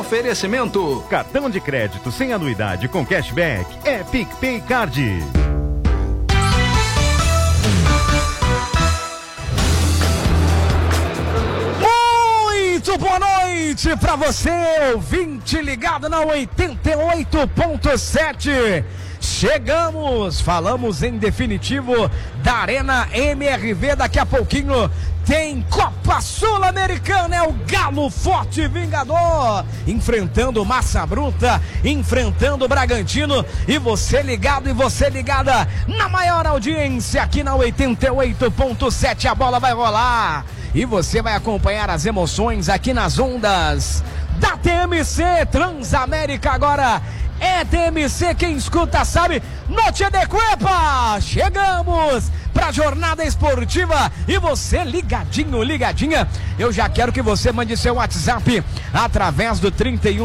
Oferecimento: cartão de crédito sem anuidade com cashback é PicPay Card. Muito boa noite pra você, ouvinte ligado na 88.7. Chegamos, falamos em definitivo da Arena MRV. Daqui a pouquinho tem Copa Sul-Americana, é o Galo Forte Vingador enfrentando Massa Bruta, enfrentando o Bragantino, e você ligado e você ligada na maior audiência aqui na 88.7. A bola vai rolar e você vai acompanhar as emoções aqui nas ondas da TMC. Transamérica agora é TMC, quem escuta sabe. Noite de Cuepa, chegamos pra jornada esportiva e você ligadinho, ligadinha. Eu já quero que você mande seu WhatsApp através do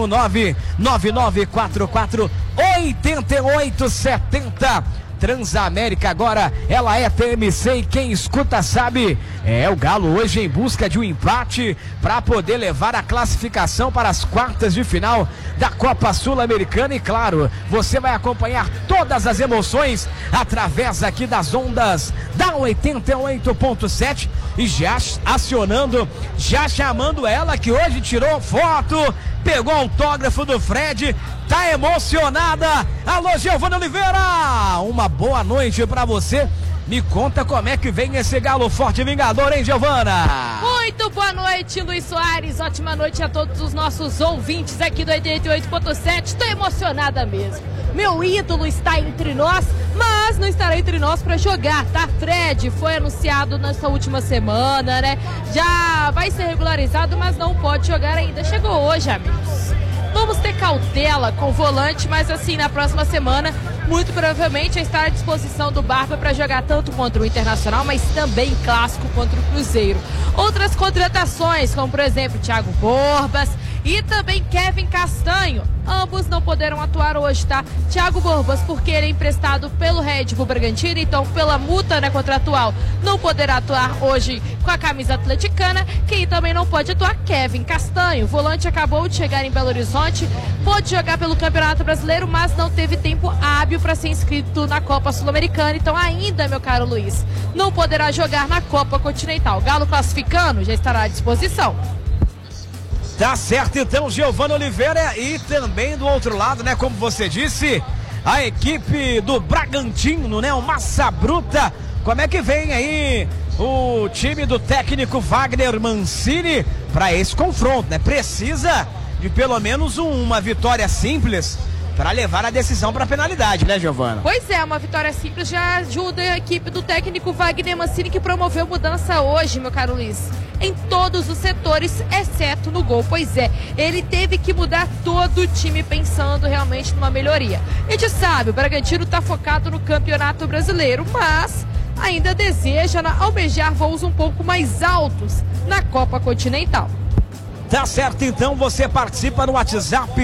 31999448870. Transamérica agora, ela é TMC e quem escuta sabe. É o Galo hoje em busca de um empate para poder levar a classificação para as quartas de final da Copa Sul-Americana. E claro, você vai acompanhar todas as emoções através aqui das ondas da 88.7 e já acionando, já chamando ela que hoje tirou foto, pegou autógrafo do Fred, tá emocionada. Alô, Giovana Oliveira, uma boa noite pra você. Me conta como é que vem esse Galo Forte Vingador, hein, Giovana? Muito boa noite, Luiz Soares. Ótima noite a todos os nossos ouvintes aqui do 88.7. Tô emocionada mesmo. Meu ídolo está entre nós, mas não estará entre nós para jogar, tá? Fred foi anunciado nessa última semana, né? Já vai ser regularizado, mas não pode jogar ainda. Chegou hoje, amigos. Vamos ter cautela com o volante, mas assim, na próxima semana, muito provavelmente estará à disposição do Barba para jogar tanto contra o Internacional, mas também clássico contra o Cruzeiro. Outras contratações, como por exemplo, Thiago Borbas e também Kevin Castanho. Ambos não poderão atuar hoje, tá? Thiago Borbas, porque ele é emprestado pelo Red Bull Bragantino, então pela multa, né, contratual, não poderá atuar hoje com a camisa atleticana. Quem também não pode atuar, Kevin Castanho. O volante acabou de chegar em Belo Horizonte, pôde jogar pelo Campeonato Brasileiro, mas não teve tempo hábil para ser inscrito na Copa Sul-Americana. Então ainda, meu caro Luiz, não poderá jogar na Copa Continental. Galo classificando já estará à disposição. Tá certo então, Giovana Oliveira. E também do outro lado, né, como você disse, a equipe do Bragantino, né, o Massa Bruta. Como é que vem aí o time do técnico Wagner Mancini para esse confronto, né? Precisa de pelo menos uma vitória simples para levar a decisão para a penalidade, né, Giovana? Pois é, uma vitória simples já ajuda a equipe do técnico Wagner Mancini, que promoveu mudança hoje, meu caro Luiz, em todos os setores, exceto no gol. Pois é, ele teve que mudar todo o time pensando realmente numa melhoria. A gente sabe, o Bragantino está focado no Campeonato Brasileiro, mas ainda deseja almejar voos um pouco mais altos na Copa Continental. Tá certo, então você participa no WhatsApp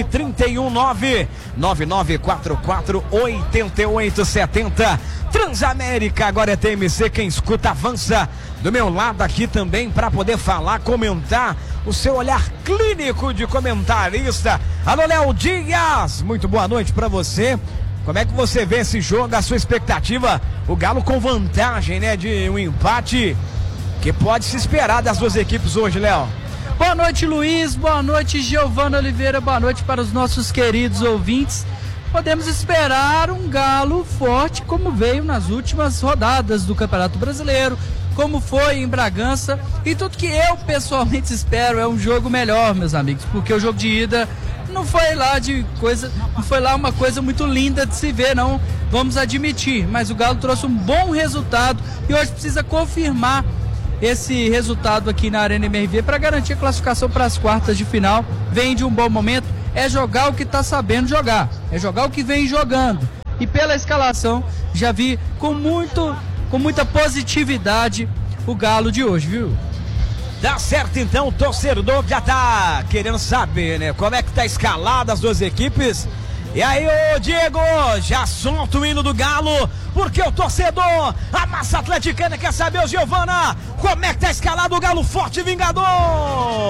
31999448870. Transamérica agora é TMC, quem escuta avança. Do meu lado aqui também para poder falar, comentar, o seu olhar clínico de comentarista. Alô, Léo Dias, muito boa noite para você. Como é que você vê esse jogo, a sua expectativa? O Galo com vantagem, né, de um empate que pode se esperar das duas equipes hoje, Léo. Boa noite, Luiz, boa noite, Giovana Oliveira, boa noite para os nossos queridos ouvintes. Podemos esperar um Galo forte como veio nas últimas rodadas do Campeonato Brasileiro, como foi em Bragança, e tudo que eu pessoalmente espero é um jogo melhor, meus amigos, porque o jogo de ida não foi lá uma coisa muito linda de se ver, não, vamos admitir, mas o Galo trouxe um bom resultado e hoje precisa confirmar esse resultado aqui na Arena MRV para garantir a classificação para as quartas de final. Vem de um bom momento, é jogar o que está sabendo jogar, é jogar o que vem jogando, e pela escalação já vi com muita positividade o Galo de hoje, viu? Tá certo então, o torcedor já tá querendo saber, né, como é que tá escalada as duas equipes. E aí, ô Diego, já solta o hino do Galo, porque o torcedor, a massa atleticana quer saber, ô Giovana, como é que tá escalado o Galo Forte Vingador?